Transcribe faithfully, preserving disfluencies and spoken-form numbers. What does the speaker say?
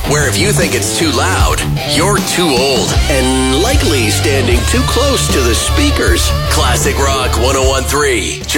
where if you think it's too loud, you're too old and likely standing too close to the speakers. Classic Rock one oh one three.